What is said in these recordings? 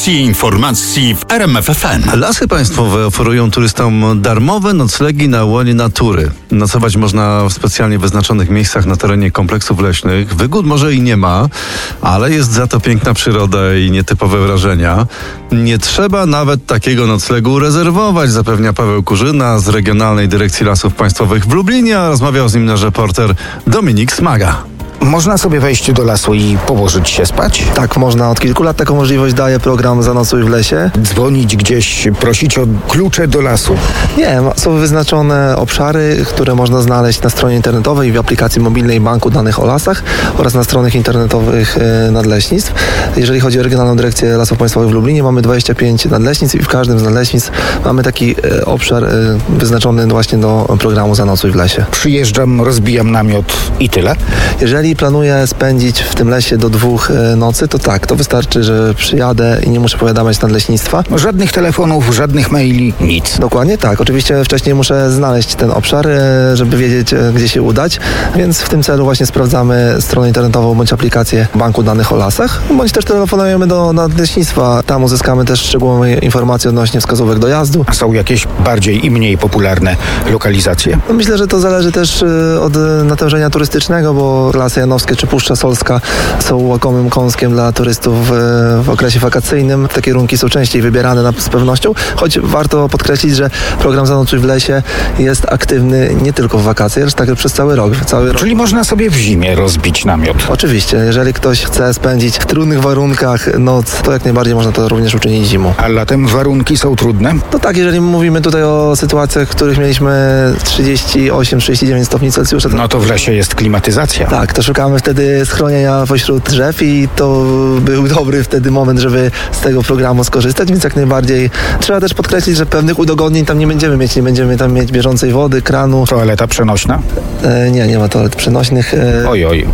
Stacji informacji w RMF FM. Lasy Państwowe oferują turystom darmowe noclegi na łonie natury. Nocować można w specjalnie wyznaczonych miejscach na terenie kompleksów leśnych. Wygód może i nie ma, ale jest za to piękna przyroda i nietypowe wrażenia. Nie trzeba nawet takiego noclegu rezerwować, zapewnia Paweł Kurzyna z Regionalnej Dyrekcji Lasów Państwowych w Lublinie, a rozmawiał z nim nasz reporter Dominik Smaga. Można sobie wejść do lasu i położyć się spać? Tak, można. Od kilku lat taką możliwość daje program Zanocuj w lesie. Dzwonić gdzieś, prosić o klucze do lasu? Nie, są wyznaczone obszary, które można znaleźć na stronie internetowej, w aplikacji mobilnej Banku Danych o Lasach oraz na stronach internetowych nadleśnictw. Jeżeli chodzi o Regionalną Dyrekcję Lasów Państwowych w Lublinie, mamy 25 nadleśnictw i w każdym z nadleśnictw mamy taki obszar wyznaczony właśnie do programu Zanocuj w lesie. Przyjeżdżam, rozbijam namiot i tyle? Jeżeli planuję spędzić w tym lesie do 2 nocy, to tak, to wystarczy, że przyjadę i nie muszę powiadamiać nadleśnictwa. Żadnych telefonów, żadnych maili, nic. Dokładnie tak. Oczywiście wcześniej muszę znaleźć ten obszar, żeby wiedzieć, gdzie się udać, więc w tym celu właśnie sprawdzamy stronę internetową bądź aplikację Banku Danych o Lasach, bądź też telefonujemy do nadleśnictwa. Tam uzyskamy też szczegółowe informacje odnośnie wskazówek dojazdu. A są jakieś bardziej i mniej popularne lokalizacje? Myślę, że to zależy też od natężenia turystycznego, bo Lasy Janowskie czy Puszcza Solska są łakomym kąskiem dla turystów w okresie wakacyjnym. Te kierunki są częściej wybierane z pewnością, choć warto podkreślić, że program Zanocuj w lesie jest aktywny nie tylko w wakacje, lecz także przez cały rok. Czyli można sobie w zimie rozbić namiot? Oczywiście, jeżeli ktoś chce spędzić w trudnych warunkach noc, to jak najbardziej można to również uczynić zimą. A latem warunki są trudne? No tak, jeżeli mówimy tutaj o sytuacjach, w których mieliśmy 38-39 stopni Celsjusza. No to w lesie jest klimatyzacja. Tak, to szukamy wtedy schronienia pośród drzew i to był dobry wtedy moment, żeby z tego programu skorzystać, więc jak najbardziej trzeba też podkreślić, że pewnych udogodnień tam nie będziemy mieć. Nie będziemy tam mieć bieżącej wody, kranu. Toaleta przenośna? Nie ma toalet przenośnych. Oj.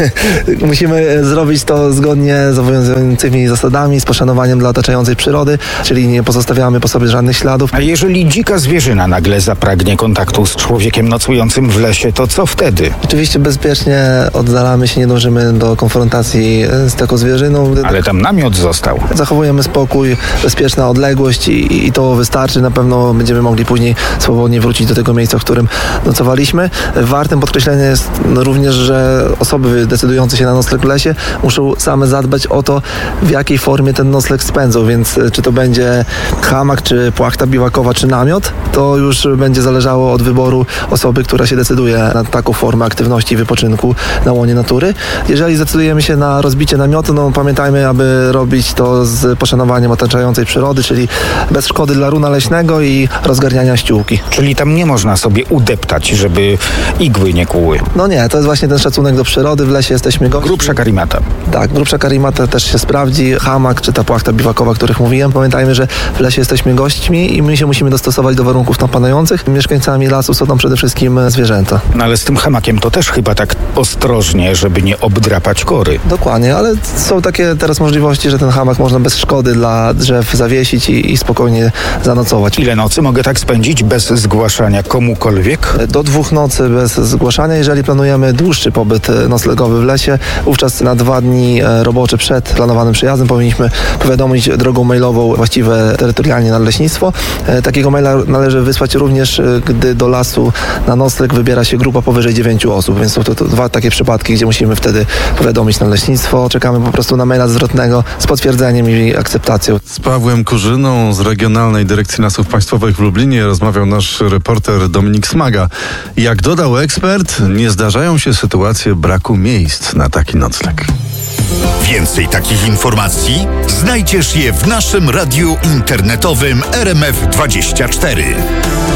Musimy zrobić to zgodnie z obowiązującymi zasadami, z poszanowaniem dla otaczającej przyrody, czyli nie pozostawiamy po sobie żadnych śladów. A jeżeli dzika zwierzyna nagle zapragnie kontaktu z człowiekiem nocującym w lesie, to co wtedy? Oczywiście bezpiecznie oddalamy się, nie dążymy do konfrontacji z taką zwierzyną. Ale tam namiot został. Zachowujemy spokój, bezpieczna odległość i to wystarczy. Na pewno będziemy mogli później swobodnie wrócić do tego miejsca, w którym nocowaliśmy. Wartym podkreślenia jest również, że osoby decydujące się na nocleg w lesie muszą same zadbać o to, w jakiej formie ten nocleg spędzą, więc czy to będzie hamak, czy płachta biwakowa, czy namiot, to już będzie zależało od wyboru osoby, która się decyduje na taką formę aktywności i wypoczynku na łonie natury. Jeżeli zdecydujemy się na rozbicie namiotu, no pamiętajmy, aby robić to z poszanowaniem otaczającej przyrody, czyli bez szkody dla runa leśnego i rozgarniania ściółki. Czyli tam nie można sobie udeptać, żeby igły nie kłuły. No nie, to jest właśnie ten szacunek do przyrody. W lesie jesteśmy gośćmi. Grubsza karimata. Tak, grubsza karimata też się sprawdzi. Hamak czy ta płachta biwakowa, o których mówiłem. Pamiętajmy, że w lesie jesteśmy gośćmi i my się musimy dostosować do warunków tam panujących. Mieszkańcami lasu są tam przede wszystkim zwierzęta. No ale z tym hamakiem to też chyba tak ostrożnie, żeby nie obdrapać kory. Dokładnie, ale są takie teraz możliwości, że ten hamak można bez szkody dla drzew zawiesić i spokojnie zanocować. Ile nocy mogę tak spędzić bez zgłaszania komukolwiek? Do 2 nocy bez zgłaszania. Jeżeli planujemy dłuższy pobyt noclegowy w lesie, wówczas na 2 dni robocze przed planowanym przyjazdem powinniśmy powiadomić drogą mailową właściwe terytorialnie nadleśnictwo. Takiego maila należy wysłać również, gdy do lasu na nocleg wybiera się grupa powyżej 9 osób, więc są to 2 takie przypadki, gdzie musimy wtedy powiadomić nadleśnictwo. Czekamy po prostu na maila zwrotnego z potwierdzeniem i akceptacją. Z Pawłem Kurzyną z Regionalnej Dyrekcji Lasów Państwowych w Lublinie rozmawiał nasz reporter Dominik Smaga. Jak dodał ekspert, nie zdarzają się sytuacje braku miejsc na taki nocleg. Więcej takich informacji znajdziesz je w naszym radiu internetowym RMF24.